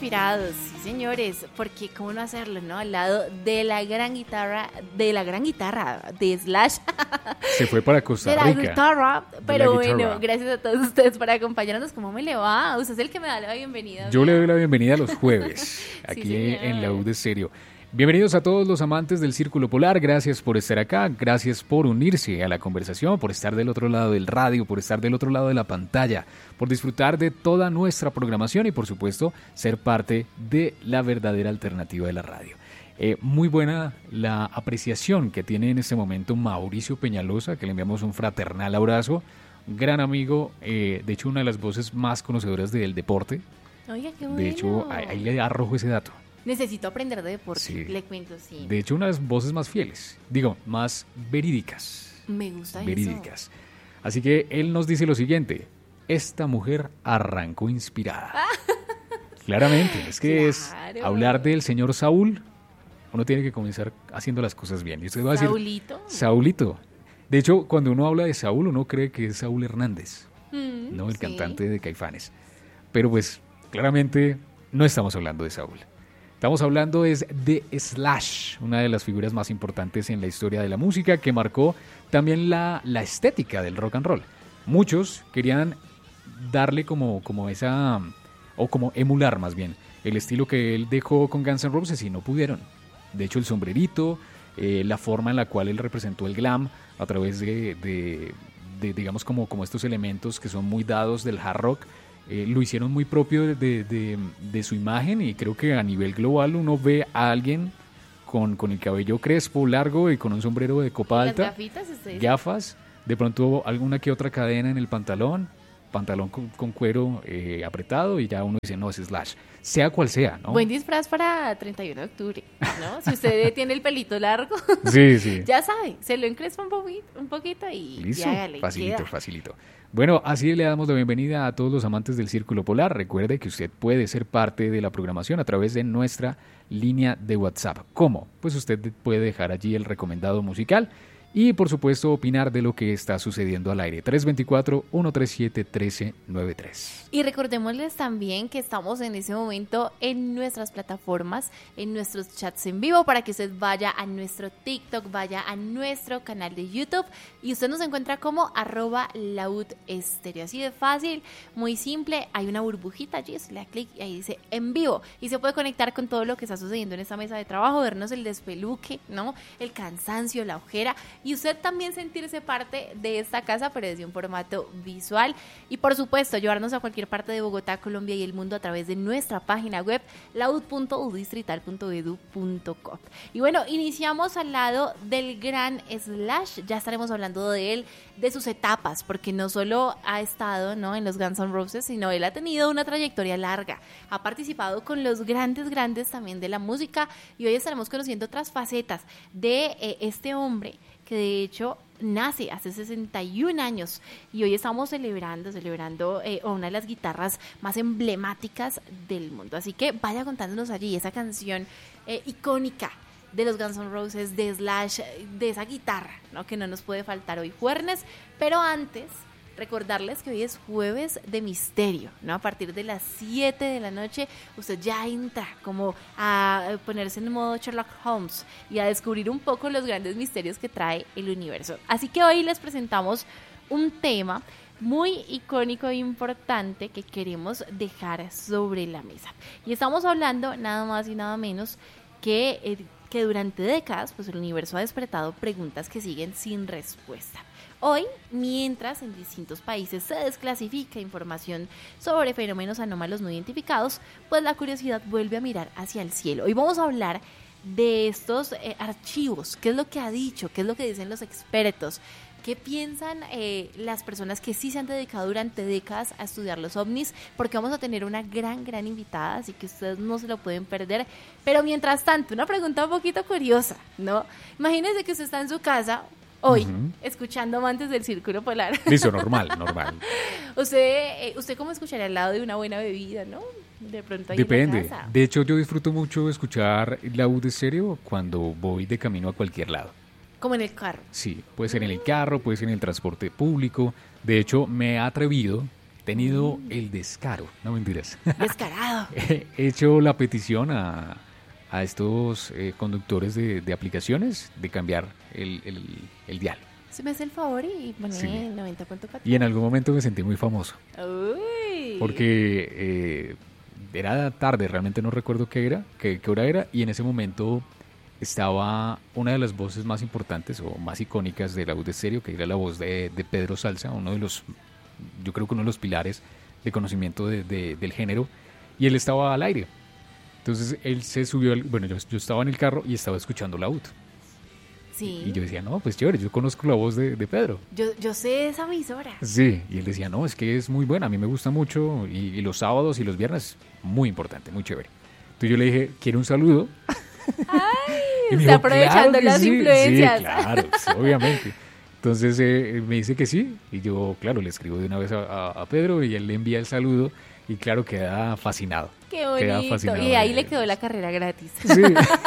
inspirados, sí señores, porque cómo no hacerlo, ¿no? Al lado de la gran guitarra de Slash. Se fue para Costa Rica. De la guitarra, pero bueno, guitarra. Gracias a todos ustedes por acompañarnos. ¿Cómo me le va? Usted es el que me da la bienvenida. Yo le doy la bienvenida los jueves, aquí Sí, en La U de Stereo. Bienvenidos a todos los amantes del Círculo Polar, gracias por estar acá, gracias por unirse a la conversación, por estar del otro lado del radio, por estar del otro lado de la pantalla, por disfrutar de toda nuestra programación y por supuesto ser parte de la verdadera alternativa de la radio. Muy buena la apreciación que tiene en este momento Mauricio Peñalosa, que le enviamos un fraternal abrazo, gran amigo, de hecho una de las voces más conocedoras del deporte. Oiga, qué bueno. De hecho, ahí le arrojo ese dato. Necesito aprender de deporte, Sí. le cuento, sí. De hecho, una de las voces más fieles, más verídicas. Me gusta Verídicas. eso. Así que él nos dice lo siguiente: esta mujer arrancó inspirada. Claramente, es que Claro. es hablar del señor Saúl. Uno tiene que comenzar haciendo las cosas bien. Y usted va a decir, ¿Saulito? Saulito. De hecho, cuando uno habla de Saúl, uno cree que es Saúl Hernández, ¿no? El Sí. cantante de Caifanes. Pero pues, claramente, no estamos hablando de Saúl. Estamos hablando es de Slash, una de las figuras más importantes en la historia de la música, que marcó también la estética del rock and roll. Muchos querían darle como esa, o como emular más bien, el estilo que él dejó con Guns N' Roses y no pudieron. De hecho, el sombrerito, la forma en la cual él representó el glam a través de digamos, como estos elementos que son muy dados del hard rock, lo hicieron muy propio de su imagen, y creo que a nivel global uno ve a alguien con el cabello crespo, largo y con un sombrero de copa Las alta, gafitas, ustedes. gafas, de pronto alguna que otra cadena en el pantalón con cuero apretado, y ya uno dice, no, es Slash, sea cual sea, ¿no? Buen disfraz para 31 de octubre, ¿no? Si usted tiene el pelito largo, Sí. ya sabe, se lo encrespa un poquito y Listo, hágale, facilito, queda. facilito. Bueno, así le damos la bienvenida a todos los amantes del Círculo Polar. Recuerde que usted puede ser parte de la programación a través de nuestra línea de WhatsApp. ¿Cómo? Pues usted puede dejar allí el recomendado musical y, por supuesto, opinar de lo que está sucediendo al aire. 324-137-1393. Y recordémosles también que estamos en ese momento en nuestras plataformas, en nuestros chats en vivo, para que usted vaya a nuestro TikTok, vaya a nuestro canal de YouTube y usted nos encuentra como @laudestéreo. Así de fácil, muy simple. Hay una burbujita allí, usted le da clic y ahí dice en vivo y se puede conectar con todo lo que está sucediendo en esta mesa de trabajo, vernos el despeluque, ¿no? El cansancio, la ojera, y usted también sentirse parte de esta casa, pero desde un formato visual. Y por supuesto, llevarnos a cualquier parte de Bogotá, Colombia y el mundo a través de nuestra página web laud.udistrital.edu.co. Y bueno, iniciamos al lado del gran Slash. Ya estaremos hablando de él, de sus etapas, porque no solo ha estado, ¿no?, en los Guns N' Roses, sino él ha tenido una trayectoria larga. Ha participado con los grandes también de la música, y hoy estaremos conociendo otras facetas de este hombre que de hecho nace hace 61 años y hoy estamos celebrando una de las guitarras más emblemáticas del mundo. Así que vaya contándonos allí esa canción icónica de los Guns N' Roses, de Slash, de esa guitarra, ¿no?, que no nos puede faltar hoy jueves. Pero antes, recordarles que hoy es jueves de misterio, ¿no? A partir de las 7 de la noche usted ya entra como a ponerse en modo Sherlock Holmes y a descubrir un poco los grandes misterios que trae el universo. Así que hoy les presentamos un tema muy icónico e importante que queremos dejar sobre la mesa. Y estamos hablando nada más y nada menos que durante décadas pues el universo ha despertado preguntas que siguen sin respuesta. Hoy, mientras en distintos países se desclasifica información sobre fenómenos anómalos no identificados, pues la curiosidad vuelve a mirar hacia el cielo. Hoy vamos a hablar de estos archivos, qué es lo que ha dicho, qué es lo que dicen los expertos, qué piensan las personas que sí se han dedicado durante décadas a estudiar los ovnis, porque vamos a tener una gran invitada, así que ustedes no se lo pueden perder. Pero mientras tanto, una pregunta un poquito curiosa, ¿no? Imagínense que usted está en su casa hoy, escuchando Amantes del Círculo Polar. Listo, normal. Usted cómo escucharía al lado de una buena bebida, ¿no? De pronto ahí Depende. en la casa. De hecho, yo disfruto mucho escuchar La U de Stereo cuando voy de camino a cualquier lado. Como en el carro. Sí, puede ser en el carro, puede ser en el transporte público. De hecho, me he atrevido tenido el descaro, no mentiras. Descarado. He hecho la petición a estos conductores de aplicaciones de cambiar el dial. Se me hace el favor y pone Sí. 90.4. Y en algún momento me sentí muy famoso, Uy. porque era tarde, realmente no recuerdo qué hora era, y en ese momento estaba una de las voces más importantes o más icónicas de la voz de Stereo, que era la voz de Pedro Salsa, yo creo que uno de los pilares de conocimiento del género, y él estaba al aire. Entonces él se subió, bueno, yo estaba en el carro y estaba escuchando la UT. Sí. Y yo decía, no, pues chévere, yo conozco la voz de Pedro. Yo sé esa emisora. Sí, y él decía, no, es que es muy buena, a mí me gusta mucho, y los sábados y los viernes, muy importante, muy chévere. Entonces yo le dije, ¿quiere un saludo? Ay, Y me está dijo, aprovechando "Claro que las sí". influencias. Sí, claro, sí, obviamente. Entonces me dice que sí, y yo, claro, le escribo de una vez a Pedro, y él le envía el saludo, y claro, queda fascinado. Qué Queda bonito. fascinado Y ahí de- le quedó la carrera gratis. Sí,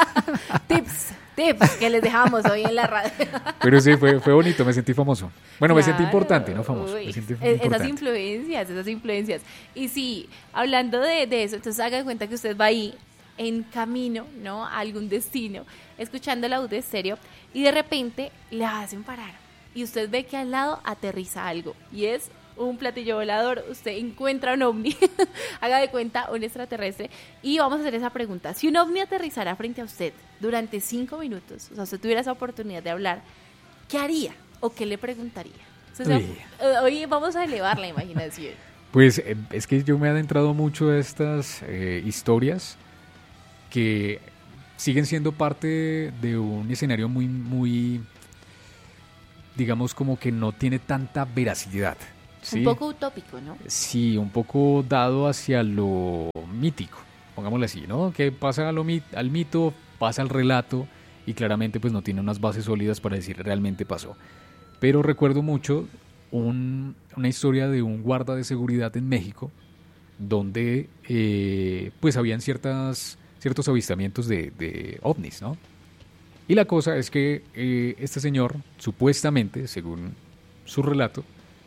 Tips que les dejamos hoy en la radio. pero sí, fue bonito, me sentí famoso. Bueno, me sentí Claro. importante, no famoso, Uy, me sentí esas importante. esas influencias. Y sí, hablando de eso, entonces haga de cuenta que usted va ahí en camino, ¿no? A algún destino, escuchando la voz de Stereo, y de repente le hacen parar. Y usted ve que al lado aterriza algo. Y es un platillo volador, usted encuentra un ovni, haga de cuenta un extraterrestre. Y vamos a hacer esa pregunta. Si un ovni aterrizara frente a usted durante 5 minutos, o sea, usted tuviera esa oportunidad de hablar, ¿qué haría o qué le preguntaría? O sea, Uy. hoy vamos a elevar la imaginación. Pues es que yo me he adentrado mucho a estas historias que siguen siendo parte de un escenario muy, digamos, como que no tiene tanta veracidad. ¿Sí? Un poco utópico, ¿no? Sí, un poco dado hacia lo mítico, pongámoslo así, ¿no? Que pasa al mito, pasa al relato, y claramente pues no tiene unas bases sólidas para decir realmente pasó. Pero recuerdo mucho una historia de un guarda de seguridad en México, donde pues habían ciertos avistamientos de ovnis, ¿no? Y la cosa es que este señor, supuestamente, según su relato,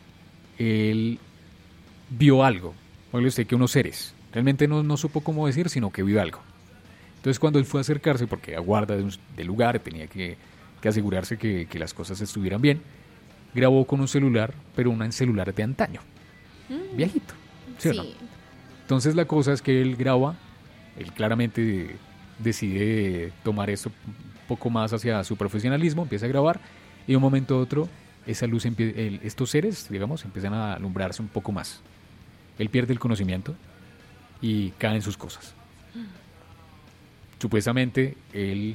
él vio algo, oiga usted, que unos seres, realmente no supo cómo decir, sino que vio algo. Entonces cuando él fue a acercarse, porque era guarda del lugar, tenía que asegurarse que las cosas estuvieran bien, grabó con un celular, pero un celular de antaño, viejito, ¿sí o no? Entonces la cosa es que él graba, él claramente decide tomar esto un poco más hacia su profesionalismo, empieza a grabar, y de un momento a otro esa luz, estos seres, digamos, empiezan a alumbrarse un poco más. Él pierde el conocimiento y cae en sus cosas. Supuestamente él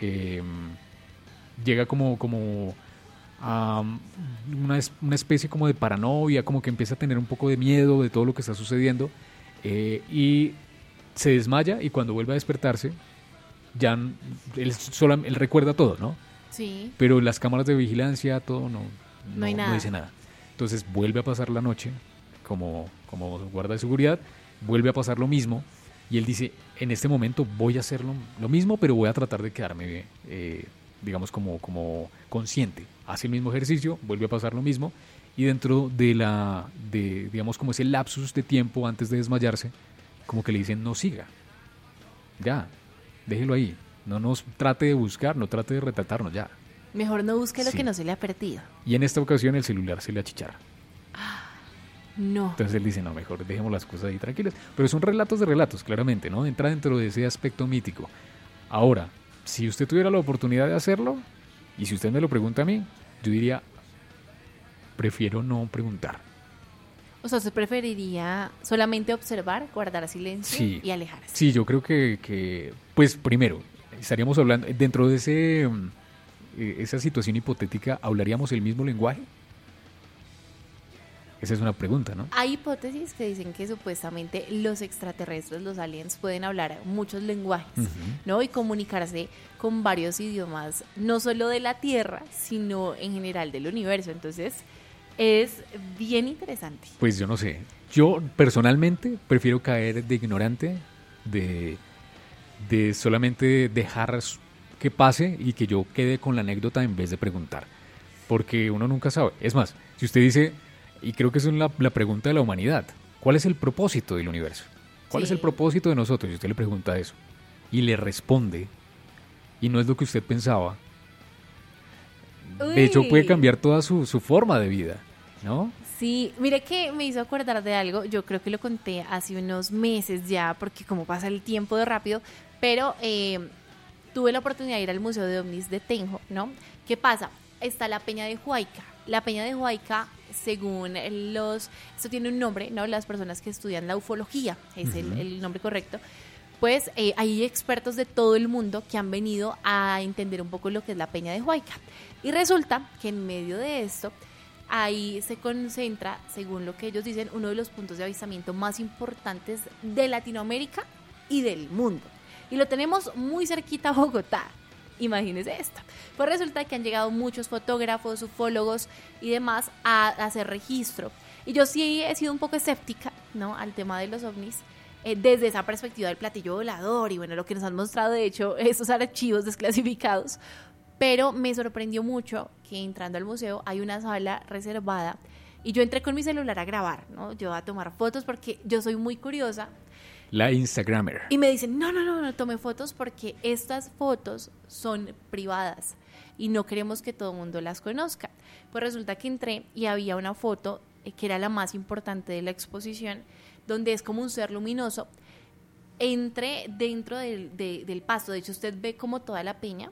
llega como a una especie como de paranoia, como que empieza a tener un poco de miedo de todo lo que está sucediendo, y se desmaya, y cuando vuelve a despertarse ya él recuerda todo, ¿no? Sí. Pero las cámaras de vigilancia, todo No hay nada. no dice nada. Entonces vuelve a pasar la noche como guarda de seguridad, vuelve a pasar lo mismo, y él dice, en este momento voy a hacer lo mismo, pero voy a tratar de quedarme, digamos, como consciente. Hace el mismo ejercicio, vuelve a pasar lo mismo, y dentro de digamos, como ese lapsus de tiempo antes de desmayarse, como que le dicen, no siga, ya, déjelo ahí, no nos trate de buscar, no trate de retratarnos, ya. Mejor no busque lo Sí. que no se le ha perdido. Y en esta ocasión el celular se le achicharra. No. Entonces él dice, no, mejor dejemos las cosas ahí tranquilas. Pero son relatos de relatos, claramente, ¿no? Entra dentro de ese aspecto mítico. Ahora, si usted tuviera la oportunidad de hacerlo, y si usted me lo pregunta a mí, yo diría, prefiero no preguntar. O sea, ¿usted preferiría solamente observar, guardar silencio Sí. y alejarse? Sí, yo creo que pues primero, estaríamos hablando, dentro de esa situación hipotética, ¿hablaríamos el mismo lenguaje? Esa es una pregunta, ¿no? Hay hipótesis que dicen que supuestamente los extraterrestres, los aliens, pueden hablar muchos lenguajes, Ujú. ¿no? Y comunicarse con varios idiomas, no solo de la Tierra, sino en general del universo. Entonces, es bien interesante. Pues yo no sé. Yo personalmente prefiero caer de ignorante, de solamente dejar que pase y que yo quede con la anécdota en vez de preguntar. Porque uno nunca sabe. Es más, si usted dice, Y creo que esa es la pregunta de la humanidad. ¿Cuál es el propósito del universo? ¿Cuál es el propósito de nosotros? Y usted le pregunta eso y le responde y no es lo que usted pensaba. Uy. De hecho, puede cambiar toda su forma de vida, ¿no? Sí, mire que me hizo acordar de algo, yo creo que lo conté hace unos meses ya, porque como pasa el tiempo de rápido, pero tuve la oportunidad de ir al Museo de OVNIs de Tenjo, ¿no? ¿Qué pasa? Está la Peña de Huayca. La Peña de Huayca, según esto tiene un nombre, ¿no? Las personas que estudian la ufología, es el nombre correcto. Pues hay expertos de todo el mundo que han venido a entender un poco lo que es la Peña de Huayca. Y resulta que en medio de esto, ahí se concentra, según lo que ellos dicen, uno de los puntos de avistamiento más importantes de Latinoamérica y del mundo. Y lo tenemos muy cerquita a Bogotá. Imagínense esto. Pues resulta que han llegado muchos fotógrafos, ufólogos y demás a hacer registro. Y yo sí he sido un poco escéptica, ¿no?, al tema de los ovnis, desde esa perspectiva del platillo volador y bueno, lo que nos han mostrado de hecho esos archivos desclasificados. Pero me sorprendió mucho que entrando al museo hay una sala reservada y yo entré con mi celular a grabar, ¿no? Yo a tomar fotos porque yo soy muy curiosa. La Instagrammer. Y me dicen, no tome fotos porque estas fotos son privadas y no queremos que todo el mundo las conozca. Pues resulta que entré y había una foto que era la más importante de la exposición, donde es como un ser luminoso. Entré dentro del pasto, de hecho usted ve como toda la peña,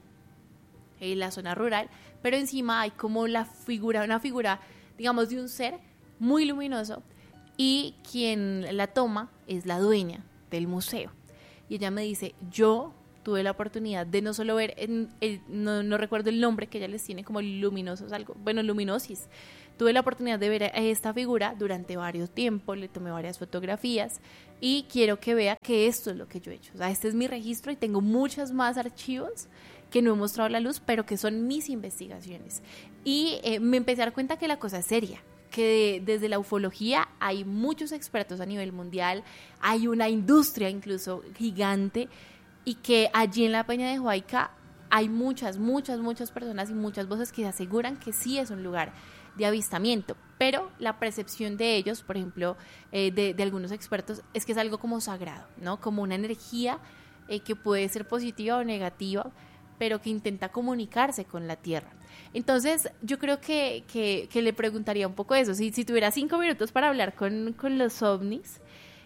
la zona rural, pero encima hay como una figura, digamos, de un ser muy luminoso y quien la toma es la dueña del museo. Y ella me dice, yo tuve la oportunidad de no solo ver, no recuerdo el nombre que ella les tiene, como luminosos, algo, bueno, luminosis. Tuve la oportunidad de ver a esta figura durante varios tiempos, le tomé varias fotografías y quiero que vea que esto es lo que yo he hecho. O sea, este es mi registro y tengo muchos más archivos que no he mostrado a la luz, pero que son mis investigaciones. Y me empecé a dar cuenta que la cosa es seria, que desde la ufología hay muchos expertos a nivel mundial, hay una industria incluso gigante, y que allí en la Peña de Huayca hay muchas personas y muchas voces que aseguran que sí es un lugar de avistamiento, pero la percepción de ellos, por ejemplo, de algunos expertos, es que es algo como sagrado, ¿no? Como una energía que puede ser positiva o negativa, pero que intenta comunicarse con la Tierra. Entonces, yo creo que le preguntaría un poco eso. Si tuviera 5 minutos para hablar con los ovnis,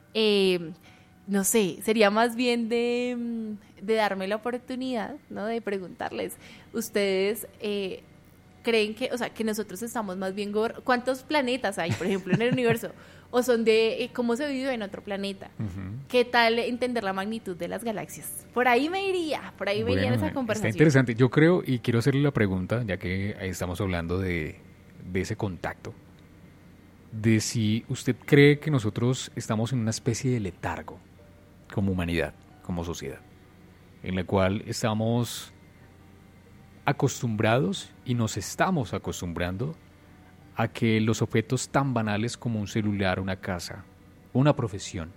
no sé, sería más bien de darme la oportunidad, ¿no?, de preguntarles, ¿ustedes creen que, o sea, que nosotros estamos más bien ¿cuántos planetas hay, por ejemplo, en el universo? ¿O son de cómo se vive en otro planeta? ¿Qué tal entender la magnitud de las galaxias? Por ahí me iría en esa conversación. Está interesante. Yo creo, y quiero hacerle la pregunta, ya que estamos hablando de ese contacto, de si usted cree que nosotros estamos en una especie de letargo como humanidad, como sociedad, en la cual estamos acostumbrados y nos estamos acostumbrando a que los objetos tan banales como un celular, una casa, una profesión,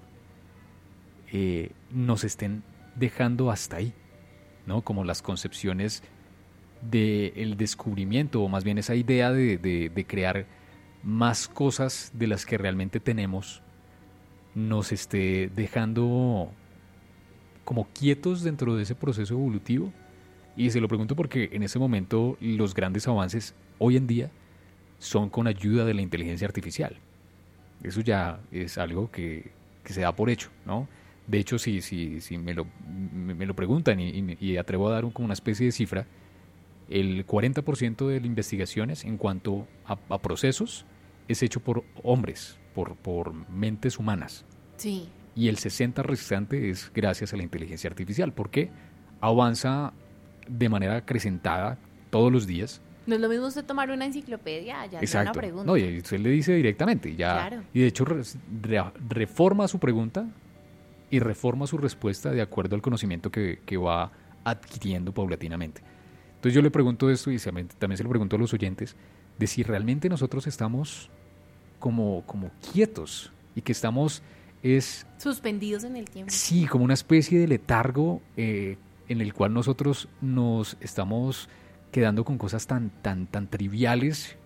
nos estén dejando hasta ahí, ¿no? Como las concepciones del descubrimiento, o más bien esa idea de crear más cosas de las que realmente tenemos, nos esté dejando como quietos dentro de ese proceso evolutivo. Y se lo pregunto porque en ese momento los grandes avances hoy en día son con ayuda de la inteligencia artificial. Eso ya es algo que se da por hecho, ¿no? De hecho, si me lo preguntan y atrevo a dar como una especie de cifra, el 40% de las investigaciones en cuanto a procesos es hecho por hombres, por mentes humanas. Sí. Y el 60% restante es gracias a la inteligencia artificial, porque avanza de manera acrecentada todos los días. No es lo mismo usted tomar una enciclopedia, ya es una pregunta. No, y usted le dice directamente, ya, claro. Y de hecho reforma su pregunta y reforma su respuesta de acuerdo al conocimiento que va adquiriendo paulatinamente. Entonces yo le pregunto esto y también se lo pregunto a los oyentes, de si realmente nosotros estamos como quietos y que estamos suspendidos en el tiempo. Sí, como una especie de letargo en el cual nosotros nos estamos quedando con cosas tan triviales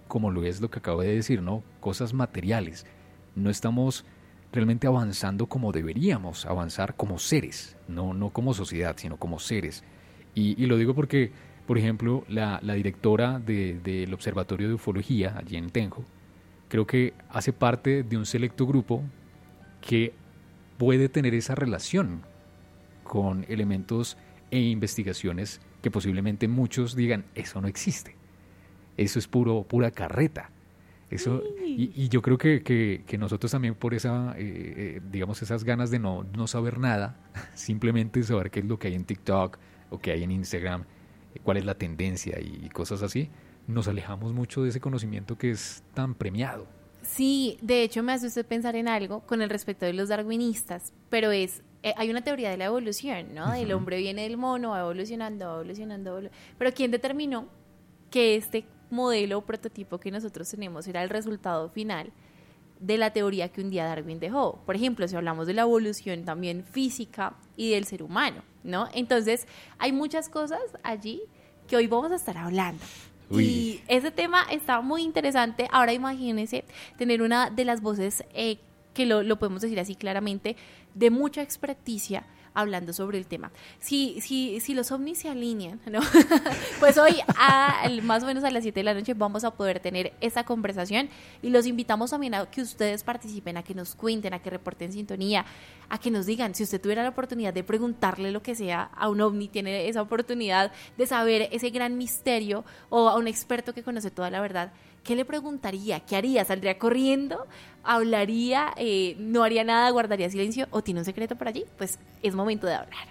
como lo es lo que acabo de decir, ¿no? Cosas materiales. No estamos realmente avanzando como deberíamos avanzar como seres, no como sociedad, sino como seres. Y lo digo porque, por ejemplo, la directora del Observatorio de Ufología, allí en Tenjo, creo que hace parte de un selecto grupo que puede tener esa relación con elementos e investigaciones que posiblemente muchos digan, eso no existe, eso es pura carreta. Eso, y yo creo que nosotros también por esa, digamos, esas ganas de no saber nada, simplemente saber qué es lo que hay en TikTok o qué hay en Instagram, cuál es la tendencia y cosas así, nos alejamos mucho de ese conocimiento que es tan premiado. Sí, de hecho me hace usted pensar en algo con el respecto de los darwinistas, pero hay una teoría de la evolución, ¿no? El hombre viene del mono, va evolucionando, pero ¿quién determinó que este modelo o prototipo que nosotros tenemos era el resultado final de la teoría que un día Darwin dejó? Por ejemplo, si hablamos de la evolución también física y del ser humano, ¿no? Entonces, hay muchas cosas allí que hoy vamos a estar hablando. Uy. Y ese tema está muy interesante. Ahora imagínense tener una de las voces, que lo podemos decir así claramente, de mucha experticia hablando sobre el tema. Si los ovnis se alinean, ¿no? Pues hoy más o menos a las 7 de la noche vamos a poder tener esa conversación y los invitamos también a que ustedes participen, a que nos cuenten, a que reporten sintonía, a que nos digan, si usted tuviera la oportunidad de preguntarle lo que sea a un ovni, tiene esa oportunidad de saber ese gran misterio, o a un experto que conoce toda la verdad, ¿qué le preguntaría? ¿Qué haría? ¿Saldría corriendo? ¿Hablaría? ¿No haría nada? ¿Guardaría silencio? ¿O tiene un secreto por allí? Pues es momento de hablar.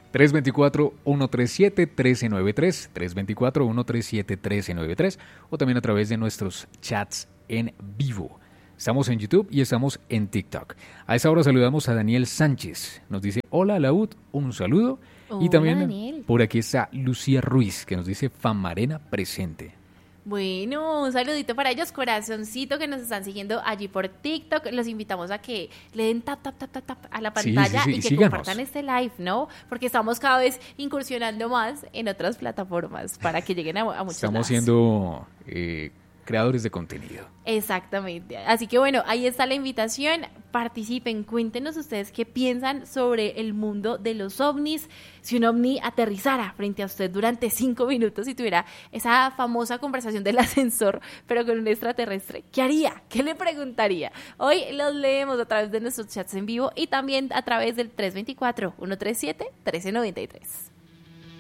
324-137-1393, 324-137-1393, o también a través de nuestros chats en vivo. Estamos en YouTube y estamos en TikTok. A esa hora saludamos a Daniel Sánchez. Nos dice, hola Laúd, un saludo. Hola, y también Daniel. Por aquí está Lucía Ruiz, que nos dice Famarena presente. Bueno, un saludito para ellos, corazoncito, que nos están siguiendo allí por TikTok. Los invitamos a que le den tap a la pantalla y que síganos. compartan este live, ¿no? Porque estamos cada vez incursionando más en otras plataformas para que lleguen a muchos Estamos lados. siendo creadores de contenido. Exactamente. Así que bueno, ahí está la invitación. Participen, cuéntenos ustedes qué piensan sobre el mundo de los ovnis. Si un ovni aterrizara frente a usted durante 5 minutos y tuviera esa famosa conversación del ascensor, pero con un extraterrestre, ¿qué haría? ¿Qué le preguntaría? Hoy los leemos a través de nuestros chats en vivo y también a través del 324-137-1393.